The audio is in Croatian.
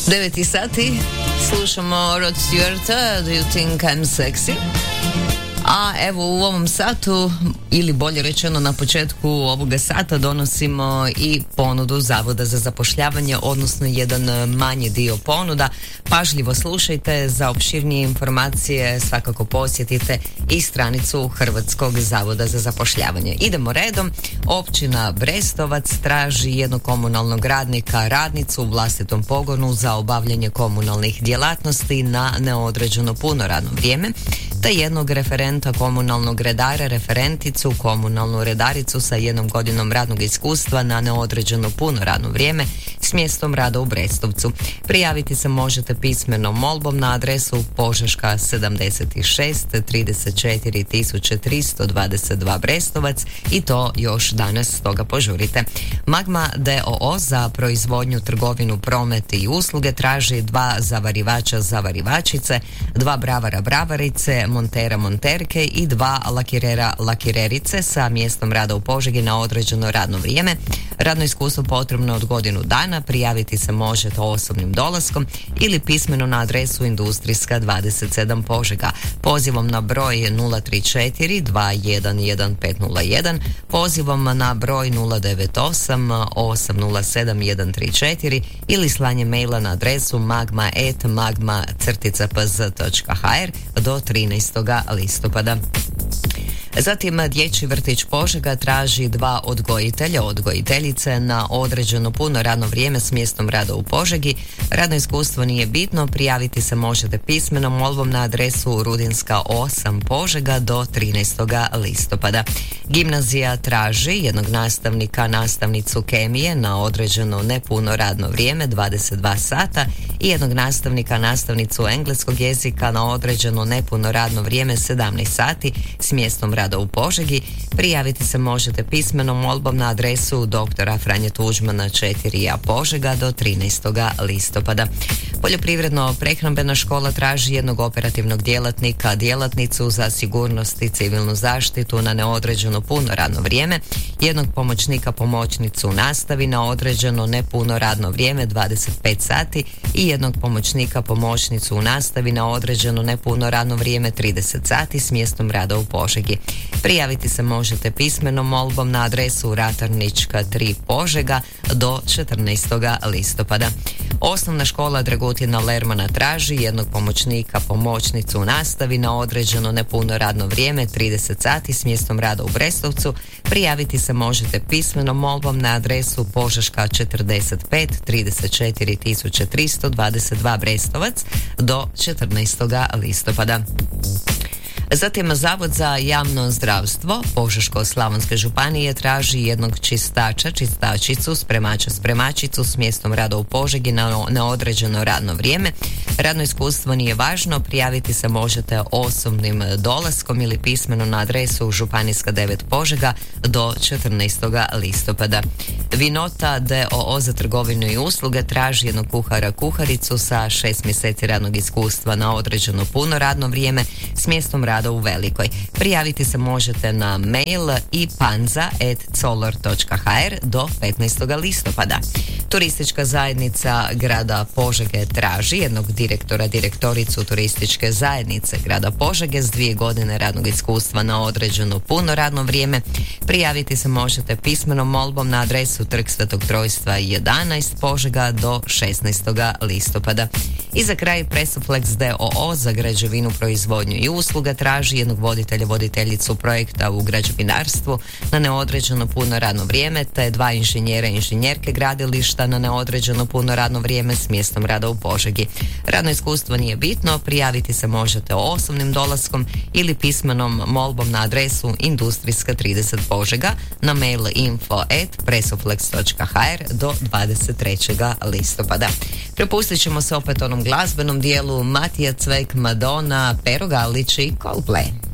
9 sati, slušamo Rod Stewarta, Do You Think I'm Sexy? A evo u ovom satu, ili bolje rečeno na početku ovoga sata, donosimo i ponudu Zavoda za zapošljavanje, odnosno jedan manji dio ponuda. Pažljivo slušajte, za opširnije informacije svakako posjetite i stranicu Hrvatskog zavoda za zapošljavanje. Idemo redom. Općina Brestovac traži jednog komunalnog radnika, radnicu u vlastitom pogonu za obavljanje komunalnih djelatnosti na neodređeno puno radno vrijeme, te jednog referenta komunalnog redara, referenticu, komunalnu redaricu sa 1 godinom radnog iskustva na neodređeno puno radno vrijeme s mjestom rada u Brestovcu. Prijaviti se možete pismenom molbom na adresu Požeška 76 34 322 Brestovac i to još danas, stoga požurite. Magma d.o.o. za proizvodnju, trgovinu, promet i usluge traži 2 zavarivača, zavarivačice, 2 bravara, bravarice, montera, monterke i 2 lakirera, lakirerice sa mjestom rada u Požegi na određeno radno vrijeme. Radno iskustvo potrebno od godinu dana. Prijaviti se možete osobnim dolaskom ili pismeno na adresu Industrijska 27 Požega. Pozivom na broj 034 211 501, pozivom na broj 098 807 134 ili slanje maila na adresu magma@magma-pz.hr do 13. listopada. Zatim Dječji vrtić Požega traži 2 odgojitelja, odgojiteljice na određeno puno radno vrijeme s mjestom rada u Požegi. Radno iskustvo nije bitno, prijaviti se možete pismenom molbom na adresu Rudinska 8 Požega do 13. listopada. Gimnazija traži jednog nastavnika, nastavnicu kemije na određeno nepuno radno vrijeme 22 sata i jednog nastavnika, nastavnicu engleskog jezika na određeno nepuno radno vrijeme 17 sati s mjestom rada u Požegi. Prijaviti se možete pismenom molbom na adresu doktora Franje Tuđmana 4a Požega do 13. listopada. Poljoprivredno-prehrambena škola traži jednog operativnog djelatnika, djelatnicu za sigurnost i civilnu zaštitu na neodređeno puno radno vrijeme, jednog pomoćnika, pomoćnicu u nastavi na određeno nepuno radno vrijeme 25 sati i jednog pomoćnika, pomoćnicu u nastavi na određeno nepuno radno vrijeme 30 sati s mjestom rada u Požegi. Prijaviti se možete pismenom molbom na adresu Ratarnička 3 Požega do 14. listopada. Osnovna škola Dragutina Lermana traži jednog pomoćnika, pomoćnicu u nastavi na određeno nepuno radno vrijeme 30 sati s mjestom rada u Brestovcu. Prijaviti se možete pismenom molbom na adresu Požeška 45 34 322 Brestovac do 14. listopada. Zatim Zavod za javno zdravstvo Požeško-slavonske županije traži jednog čistača, čistačicu, spremača, spremačicu s mjestom rada u Požegi na neodređeno radno vrijeme. Radno iskustvo nije važno, prijaviti se možete osobnim dolaskom ili pismeno na adresu Županijska 9 Požega do 14. listopada. Vinota d.o.o. za trgovinu i usluge traži jednog kuhara, kuharicu sa 6 mjeseci radnog iskustva na određeno puno radno vrijeme s mjestom rada u Velikoj. Prijaviti se možete na mail ipanza@color.hr do 15. listopada. Turistička zajednica grada Požege traži jednog direktora, direktoricu turističke zajednice grada Požege s 2 godine radnog iskustva na određeno puno radno vrijeme. Prijaviti se možete pismenom molbom na adresu Trg Svetog Trojstva 11 Požega do 16. listopada. I za kraj Presoflex d.o.o. za građevinu, proizvodnju i usluga traži jednog voditelja, voditeljicu projekta u građevinarstvu na neodređeno puno radno vrijeme, te 2 inženjera, inženjerke gradilišta na neodređeno puno radno vrijeme s mjestom rada u Požegi. Radno iskustvo nije bitno, prijaviti se možete osobnim dolaskom ili pismenom molbom na adresu Industrijska 30 Požega na mail info@presoflex.hr do 23. listopada. Prepustit ćemo se opet onom glazbenom dijelu Matija Cvek, Madonna, Pero Galić i Coldplay.